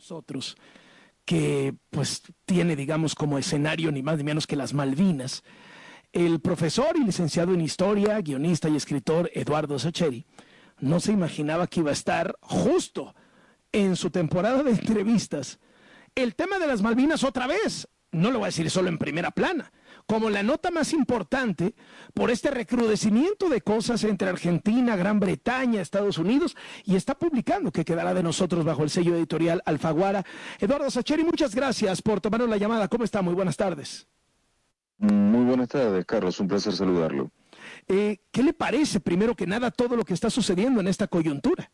nosotros, que pues tiene, digamos, como escenario ni más ni menos que las Malvinas. El profesor y licenciado en Historia, guionista y escritor Eduardo Sacheri no se imaginaba que iba a estar justo en su temporada de entrevistas el tema de las Malvinas otra vez. No lo voy a decir solo en primera plana, como la nota más importante por este recrudecimiento de cosas entre Argentina, Gran Bretaña, Estados Unidos, y está publicando que quedará de nosotros bajo el sello editorial Alfaguara. Eduardo Sacheri, muchas gracias por tomarnos la llamada. ¿Cómo está? Muy buenas tardes. Muy buenas tardes, Carlos. Un placer saludarlo. ¿Qué le parece, primero que nada, todo lo que está sucediendo en esta coyuntura?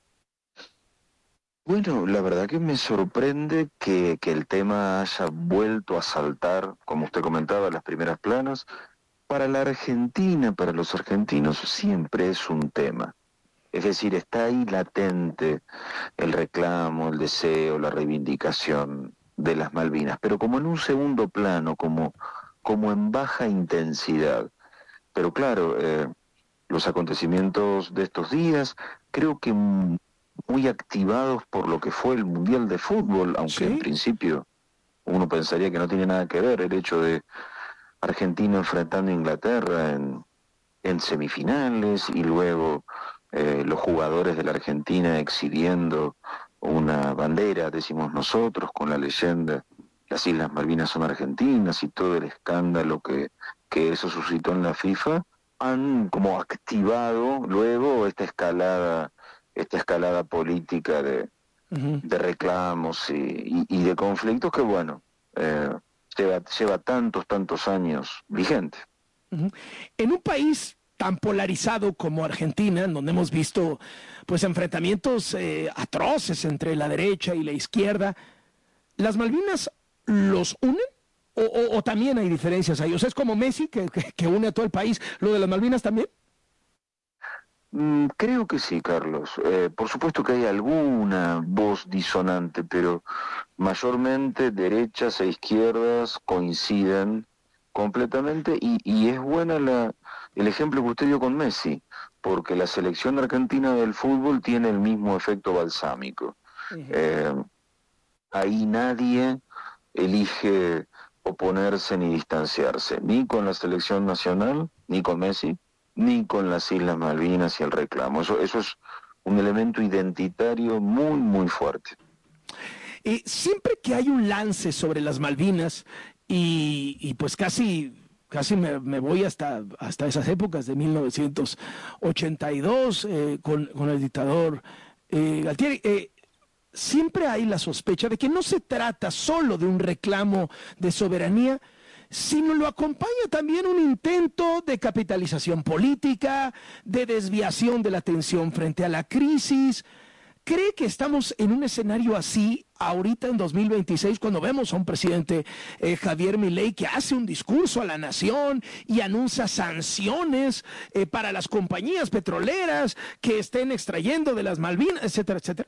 Bueno, la verdad que me sorprende que el tema haya vuelto a saltar, como usted comentaba, las primeras planas. Para la Argentina, para los argentinos, siempre es un tema. Es decir, está ahí latente el reclamo, el deseo, la reivindicación de las Malvinas, pero como en un segundo plano, como en baja intensidad. Pero claro, los acontecimientos de estos días, creo que muy activados por lo que fue el Mundial de Fútbol, aunque ¿Sí? En principio uno pensaría que no tiene nada que ver el hecho de Argentina enfrentando a Inglaterra en semifinales y luego los jugadores de la Argentina exhibiendo una bandera, decimos nosotros, con la leyenda "Las Islas Malvinas son argentinas", y todo el escándalo que eso suscitó en la FIFA, han como activado luego esta escalada política de reclamos y de conflictos que, bueno, lleva tantos años vigente. En un país tan polarizado como Argentina, en donde hemos visto pues enfrentamientos atroces entre la derecha y la izquierda, ¿las Malvinas los unen? ¿O también hay diferencias ahí? O sea, es como Messi que une a todo el país. ¿Lo de las Malvinas también? Creo que sí, Carlos. Por supuesto que hay alguna voz disonante, pero mayormente derechas e izquierdas coinciden completamente, y es buena el ejemplo que usted dio con Messi, porque la selección argentina del fútbol tiene el mismo efecto balsámico. Eh, Ahí nadie elige oponerse ni distanciarse, ni con la selección nacional, ni con Messi, ni con las Islas Malvinas y el reclamo. Eso es un elemento identitario muy fuerte. Siempre que hay un lance sobre las Malvinas, y pues casi me voy hasta esas épocas de 1982 con el dictador Galtieri, siempre hay la sospecha de que no se trata solo de un reclamo de soberanía, sino lo acompaña también un intento de capitalización política, de desviación de la atención frente a la crisis. ¿Cree que estamos en un escenario así ahorita en 2026, cuando vemos a un presidente, Javier Milei, que hace un discurso a la nación y anuncia sanciones para las compañías petroleras que estén extrayendo de las Malvinas, etcétera, etcétera?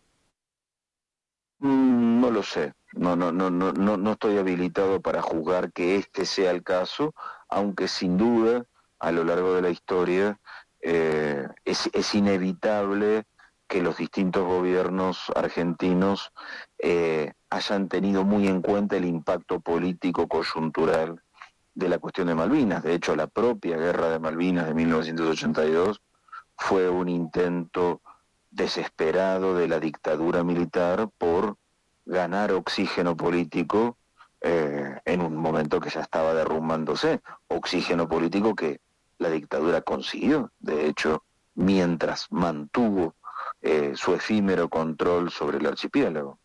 No lo sé. No estoy habilitado para juzgar que este sea el caso, aunque sin duda a lo largo de la historia es inevitable que los distintos gobiernos argentinos hayan tenido muy en cuenta el impacto político coyuntural de la cuestión de Malvinas. De hecho, la propia guerra de Malvinas de 1982 fue un intento desesperado de la dictadura militar por ganar oxígeno político en un momento que ya estaba derrumbándose, oxígeno político que la dictadura consiguió, de hecho, mientras mantuvo su efímero control sobre el archipiélago.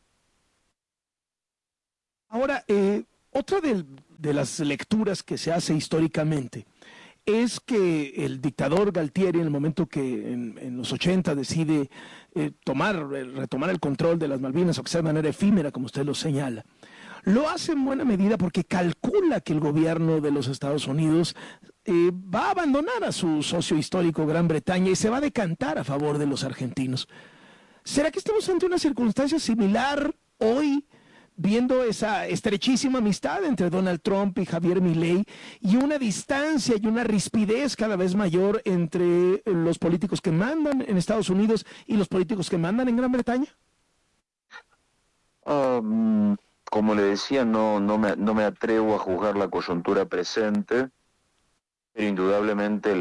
Ahora, otra de las lecturas que se hace históricamente es que el dictador Galtieri, en el momento que en los 80 decide retomar el control de las Malvinas, o que sea de manera efímera, como usted lo señala, lo hace en buena medida porque calcula que el gobierno de los Estados Unidos va a abandonar a su socio histórico Gran Bretaña y se va a decantar a favor de los argentinos. ¿Será que estamos ante una circunstancia similar hoy, viendo esa estrechísima amistad entre Donald Trump y Javier Milei, y una distancia y una rispidez cada vez mayor entre los políticos que mandan en Estados Unidos y los políticos que mandan en Gran Bretaña? Ah, como le decía, no me atrevo a juzgar la coyuntura presente, pero indudablemente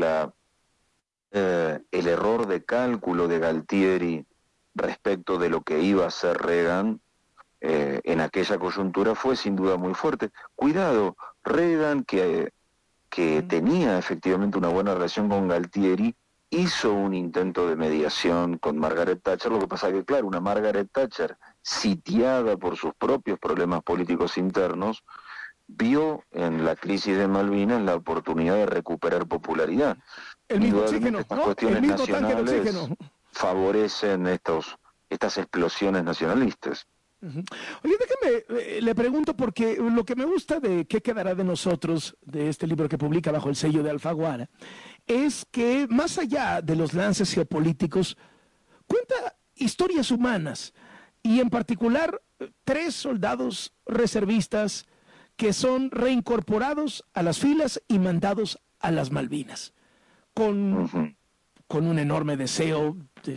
el error de cálculo de Galtieri respecto de lo que iba a hacer Reagan en aquella coyuntura fue sin duda muy fuerte. Cuidado, Reagan, que tenía efectivamente una buena relación con Galtieri, hizo un intento de mediación con Margaret Thatcher. Lo que pasa que, claro, una Margaret Thatcher sitiada por sus propios problemas políticos internos, vio en la crisis de Malvinas la oportunidad de recuperar popularidad. El mismo Indudablemente oxígeno, estas ¿no? El cuestiones mismo tanque de nacionales oxígeno. favorecen estas explosiones nacionalistas. Oye, déjeme, le pregunto porque lo que me gusta de ¿Qué quedará de nosotros?, de este libro que publica bajo el sello de Alfaguara, es que más allá de los lances geopolíticos, cuenta historias humanas y en particular 3 soldados reservistas que son reincorporados a las filas y mandados a las Malvinas, con, Ujú. con un enorme deseo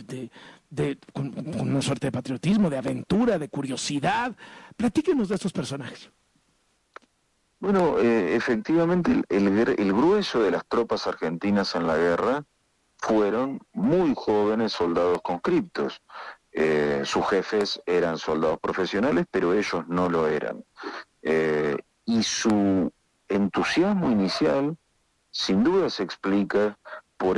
con una suerte de patriotismo, de aventura, de curiosidad. Platíquenos de estos personajes. Bueno, efectivamente el grueso de las tropas argentinas en la guerra fueron muy jóvenes soldados conscriptos. Sus jefes eran soldados profesionales, pero ellos no lo eran. Y su entusiasmo inicial sin duda se explica por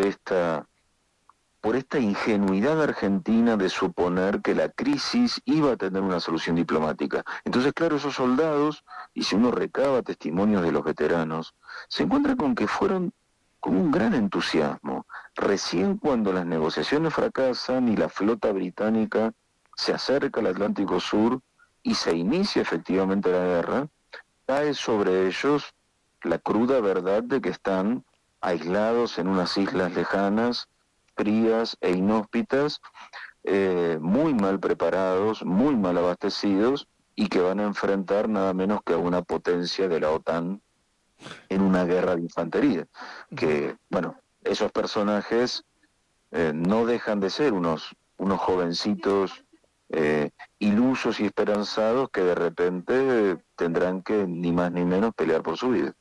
por esta ingenuidad argentina de suponer que la crisis iba a tener una solución diplomática. Entonces, claro, esos soldados, y si uno recaba testimonios de los veteranos, se encuentra con que fueron con un gran entusiasmo. Recién cuando las negociaciones fracasan y la flota británica se acerca al Atlántico Sur y se inicia efectivamente la guerra, cae sobre ellos la cruda verdad de que están aislados en unas islas lejanas, frías e inhóspitas, muy mal preparados, muy mal abastecidos y que van a enfrentar nada menos que a una potencia de la OTAN en una guerra de infantería. Que, bueno, esos personajes no dejan de ser unos jovencitos ilusos y esperanzados que de repente tendrán que ni más ni menos pelear por su vida.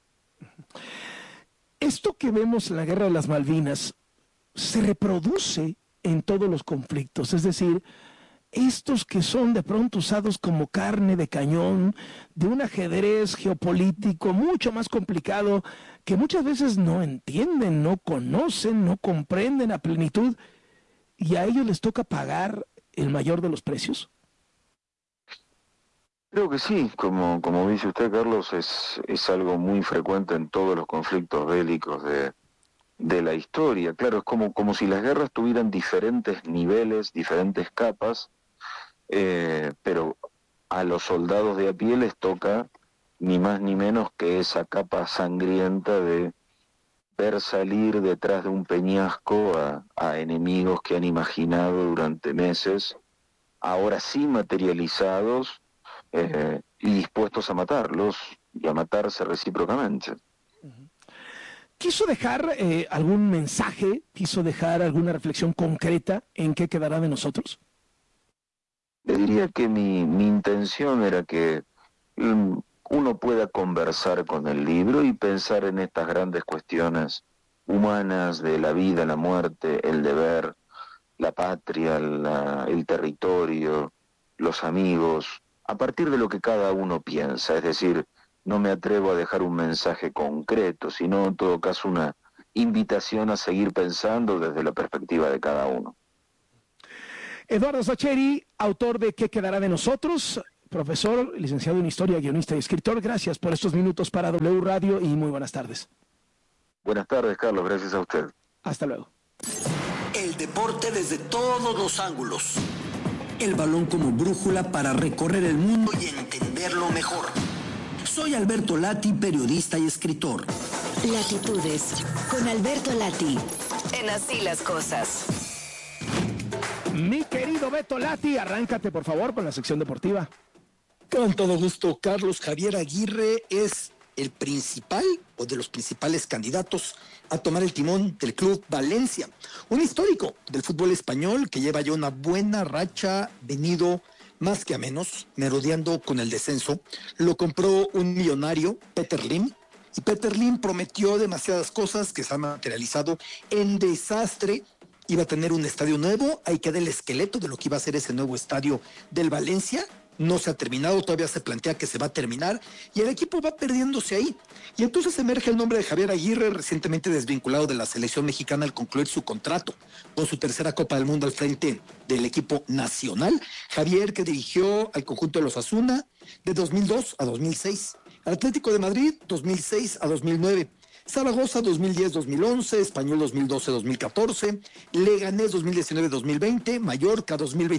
Esto que vemos en la Guerra de las Malvinas se reproduce en todos los conflictos, es decir, estos que son de pronto usados como carne de cañón de un ajedrez geopolítico mucho más complicado que muchas veces no entienden, no conocen, no comprenden a plenitud y a ellos les toca pagar el mayor de los precios. Creo que sí, como dice usted, Carlos, es algo muy frecuente en todos los conflictos bélicos de la historia. Claro, es como si las guerras tuvieran diferentes niveles, diferentes capas, pero a los soldados de a pie les toca ni más ni menos que esa capa sangrienta de ver salir detrás de un peñasco a enemigos que han imaginado durante meses, ahora sí materializados y dispuestos a matarlos y a matarse recíprocamente. ¿Quiso dejar algún mensaje? ¿Quiso dejar alguna reflexión concreta en qué quedará de nosotros? Le diría que mi intención era que uno pueda conversar con el libro y pensar en estas grandes cuestiones humanas de la vida, la muerte, el deber, la patria, el territorio, los amigos, a partir de lo que cada uno piensa. Es decir, no me atrevo a dejar un mensaje concreto, sino en todo caso una invitación a seguir pensando desde la perspectiva de cada uno. Eduardo Sacheri, autor de ¿Qué quedará de nosotros? Profesor, licenciado en Historia, guionista y escritor. Gracias por estos minutos para W Radio y muy buenas tardes. Buenas tardes, Carlos. Gracias a usted. Hasta luego. El deporte desde todos los ángulos. El balón como brújula para recorrer el mundo y entenderlo mejor. Soy Alberto Lati, periodista y escritor. Latitudes, con Alberto Lati. En Así las Cosas. Mi querido Beto Lati, arráncate por favor con la sección deportiva. Con todo gusto, Carlos. Javier Aguirre es el principal o de los principales candidatos a tomar el timón del Club Valencia, un histórico del fútbol español que lleva ya una buena racha venido más que a menos, merodeando con el descenso, lo compró un millonario, Peter Lim, y Peter Lim prometió demasiadas cosas que se han materializado en desastre. Iba a tener un estadio nuevo, ahí queda el esqueleto de lo que iba a ser ese nuevo estadio del Valencia. No se ha terminado, todavía se plantea que se va a terminar y el equipo va perdiéndose ahí. Y entonces emerge el nombre de Javier Aguirre, recientemente desvinculado de la selección mexicana al concluir su contrato con su tercera Copa del Mundo al frente del equipo nacional. Javier, que dirigió al conjunto de los Osasuna de 2002 a 2006, Atlético de Madrid 2006 a 2009, Zaragoza 2010-2011, Español 2012-2014, Leganés 2019-2020, Mallorca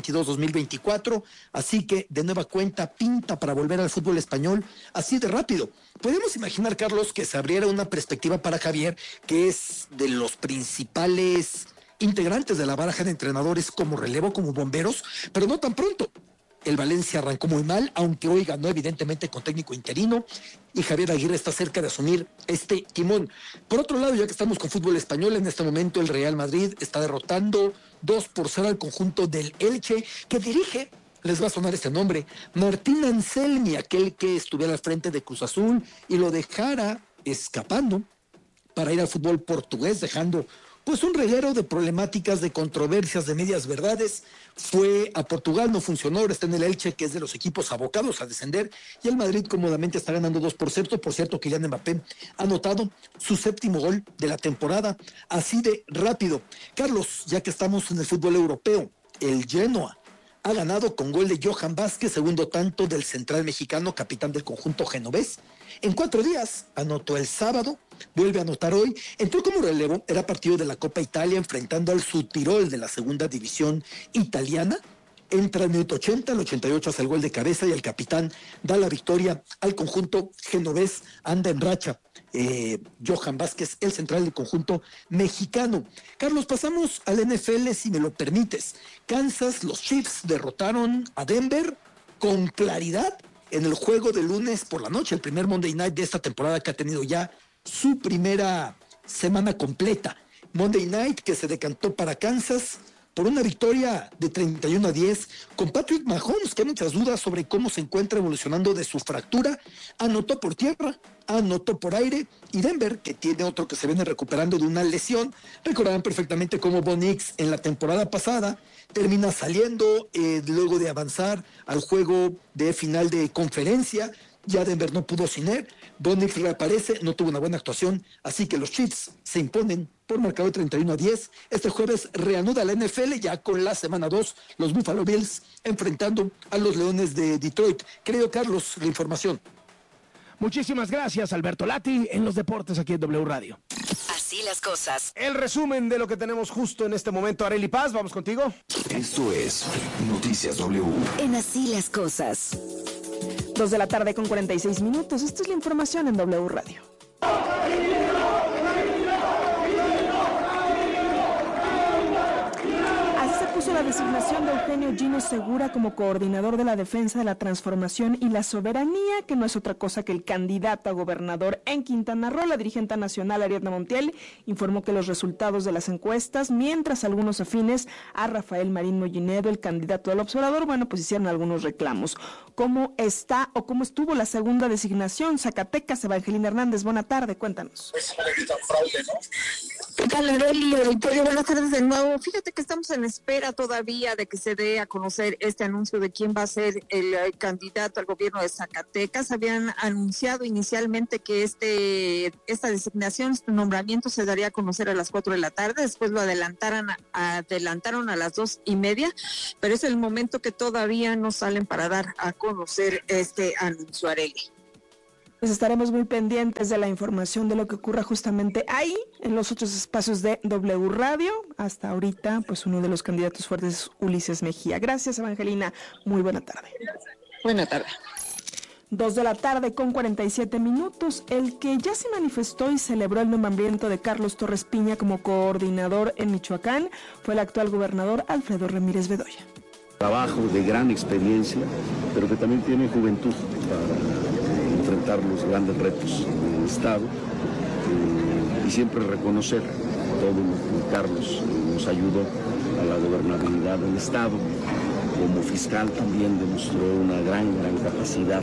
2022-2024, así que de nueva cuenta pinta para volver al fútbol español así de rápido. Podemos imaginar, Carlos, que se abriera una perspectiva para Javier, que es de los principales integrantes de la baraja de entrenadores como relevo, como bomberos, pero no tan pronto. El Valencia arrancó muy mal, aunque hoy ganó evidentemente con técnico interino y Javier Aguirre está cerca de asumir este timón. Por otro lado, ya que estamos con fútbol español, en este momento el Real Madrid está derrotando 2-0 al conjunto del Elche, que dirige, les va a sonar este nombre, Martín Anselmi, aquel que estuviera al frente de Cruz Azul y lo dejara escapando para ir al fútbol portugués, dejando pues un reguero de problemáticas, de controversias, de medias verdades. Fue a Portugal, no funcionó, ahora está en el Elche, que es de los equipos abocados a descender, y el Madrid cómodamente está ganando 2-0. Por cierto, Kylian Mbappé ha anotado su 7º gol de la temporada, así de rápido. Carlos, ya que estamos en el fútbol europeo, el Genoa ha ganado con gol de Johan Vázquez, segundo tanto del central mexicano, capitán del conjunto genovés. En 4 días, anotó el sábado, vuelve a anotar hoy, entró como relevo, era partido de la Copa Italia enfrentando al Südtirol de la segunda división italiana. Entra al minuto 80, al 88 hace el gol de cabeza y el capitán da la victoria al conjunto genovés, anda en racha. Johan Vázquez, el central del conjunto mexicano. Carlos, pasamos al NFL, si me lo permites. Kansas, los Chiefs derrotaron a Denver con claridad en el juego de lunes por la noche, el primer Monday Night de esta temporada que ha tenido ya su primera semana completa. Monday Night que se decantó para Kansas por una victoria de 31-10 con Patrick Mahomes, que hay muchas dudas sobre cómo se encuentra evolucionando de su fractura. Anotó por tierra, anotó por aire, y Denver, que tiene otro que se viene recuperando de una lesión. Recordarán perfectamente cómo Bo Nix en la temporada pasada termina saliendo luego de avanzar al juego de final de conferencia. Ya Denver no pudo sin él. Bo Nix reaparece, no tuvo una buena actuación, así que los Chiefs se imponen por marcador 31-10. Este jueves reanuda la NFL ya con la semana 2, los Buffalo Bills enfrentando a los Leones de Detroit. Querido Carlos, la información. Muchísimas gracias, Alberto Lati, en los deportes aquí en W Radio. Así las cosas. El resumen de lo que tenemos justo en este momento. Arely Paz, vamos contigo. Esto es Noticias W. En Así las cosas. 2:46 p.m. Esta es la información en W Radio. Así se puso la designación de Eugenio Gino Segura como coordinador de la defensa de la transformación y la soberanía, que no es otra cosa que el candidato a gobernador en Quintana Roo. La dirigente nacional Ariadna Montiel informó que los resultados de las encuestas, mientras algunos afines a Rafael Marín Mollinedo, el candidato del Observador, pues hicieron algunos reclamos. ¿Cómo está o cómo estuvo la segunda designación? Zacatecas, Evangelina Hernández, buena tarde, cuéntanos. ¿Qué tal, Arely? Auditorio, buenas tardes de nuevo. Fíjate que estamos en espera todavía de que se dé a conocer este anuncio de quién va a ser el candidato al gobierno de Zacatecas. Habían anunciado inicialmente que esta designación, este nombramiento se daría a conocer a las 4 de la tarde, después lo adelantaron a las 2:30, pero es el momento que todavía no salen para dar a conocer este anuncio, Arely. Pues estaremos muy pendientes de la información de lo que ocurra justamente ahí, en los otros espacios de W Radio. Hasta ahorita, pues uno de los candidatos fuertes es Ulises Mejía. Gracias, Evangelina. Muy buena tarde. Buena tarde. 2:47 p.m. El que ya se manifestó y celebró el nombramiento de Carlos Torres Piña como coordinador en Michoacán fue el actual gobernador Alfredo Ramírez Bedoya. Trabajo de gran experiencia, pero que también tiene juventud para enfrentar los grandes retos del Estado y siempre reconocer todo lo que Carlos nos ayudó a la gobernabilidad del Estado. como fiscal también demostró una gran capacidad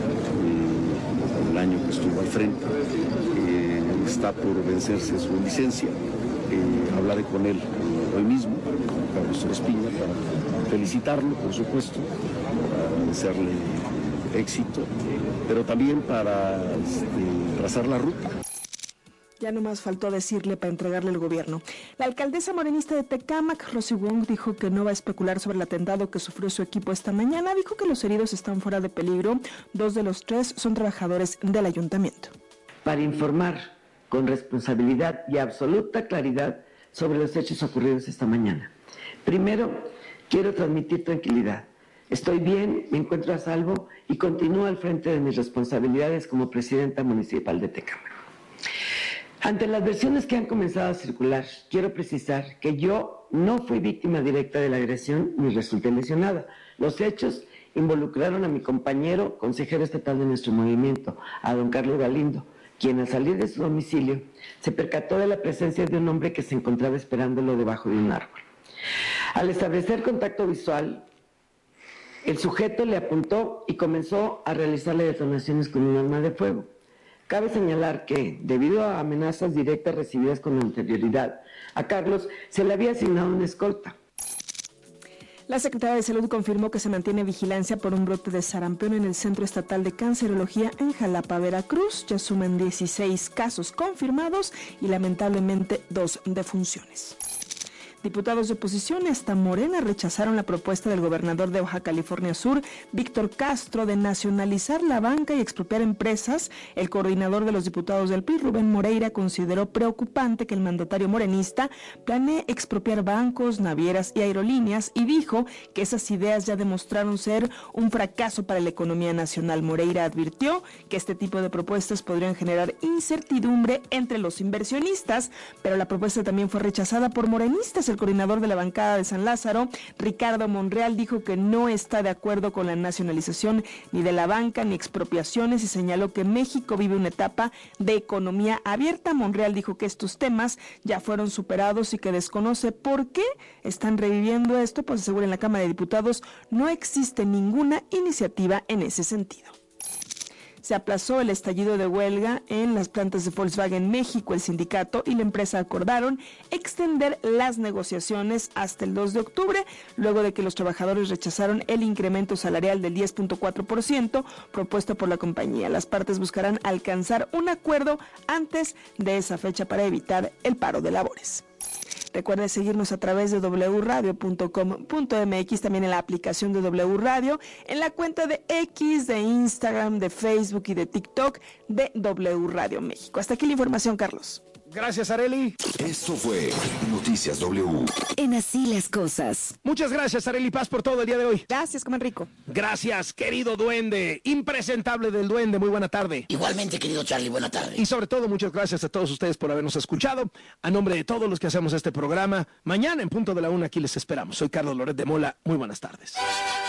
el año que estuvo al frente. Está por vencerse su licencia. Hablaré con él hoy mismo, Carlos Espiña, para felicitarlo, por supuesto, para desearle éxito, pero también para trazar la ruta. Ya nomás faltó decirle para entregarle el gobierno. La alcaldesa morenista de Tecámac, Rosy Wong, dijo que no va a especular sobre el atentado que sufrió su equipo esta mañana. Dijo que los heridos están fuera de peligro. 2 de los 3 son trabajadores del ayuntamiento. Para informar con responsabilidad y absoluta claridad sobre los hechos ocurridos esta mañana. Primero, quiero transmitir tranquilidad. Estoy bien, me encuentro a salvo y continúo al frente de mis responsabilidades como presidenta municipal de Tecámac. Ante las versiones que han comenzado a circular, quiero precisar que yo no fui víctima directa de la agresión ni resulté lesionada. Los hechos involucraron a mi compañero consejero estatal de nuestro movimiento, a don Carlos Galindo, quien al salir de su domicilio se percató de la presencia de un hombre que se encontraba esperándolo debajo de un árbol. Al establecer contacto visual, el sujeto le apuntó y comenzó a realizarle detonaciones con un arma de fuego. Cabe señalar que, debido a amenazas directas recibidas con anterioridad, a Carlos se le había asignado una escolta. La Secretaría de Salud confirmó que se mantiene vigilancia por un brote de sarampión en el Centro Estatal de Cancerología en Jalapa, Veracruz. Ya suman 16 casos confirmados y lamentablemente 2 defunciones. Diputados de oposición hasta Morena rechazaron la propuesta del gobernador de Baja California Sur, Víctor Castro, de nacionalizar la banca y expropiar empresas. El coordinador de los diputados del PRI, Rubén Moreira, consideró preocupante que el mandatario morenista planee expropiar bancos, navieras y aerolíneas y dijo que esas ideas ya demostraron ser un fracaso para la economía nacional. Moreira advirtió que este tipo de propuestas podrían generar incertidumbre entre los inversionistas, pero la propuesta también fue rechazada por morenistas. El coordinador de la bancada de San Lázaro, Ricardo Monreal, dijo que no está de acuerdo con la nacionalización ni de la banca ni expropiaciones y señaló que México vive una etapa de economía abierta. Monreal dijo que estos temas ya fueron superados y que desconoce por qué están reviviendo esto, pues asegura en la Cámara de Diputados no existe ninguna iniciativa en ese sentido. Se aplazó el estallido de huelga en las plantas de Volkswagen México. El sindicato y la empresa acordaron extender las negociaciones hasta el 2 de octubre, luego de que los trabajadores rechazaron el incremento salarial del 10.4% propuesto por la compañía. Las partes buscarán alcanzar un acuerdo antes de esa fecha para evitar el paro de labores. Recuerde seguirnos a través de wradio.com.mx, también en la aplicación de W Radio, en la cuenta de X, de Instagram, de Facebook y de TikTok de W Radio México. Hasta aquí la información, Carlos. Gracias, Arely. Esto fue Noticias W. En Así las Cosas. Muchas gracias, Arely Paz, por todo el día de hoy. Gracias, coman rico. Gracias, querido duende, impresentable del duende, muy buena tarde. Igualmente, querido Charlie, buena tarde. Y sobre todo, muchas gracias a todos ustedes por habernos escuchado. A nombre de todos los que hacemos este programa, mañana en punto de la 1 aquí les esperamos. Soy Carlos Loret de Mola, muy buenas tardes.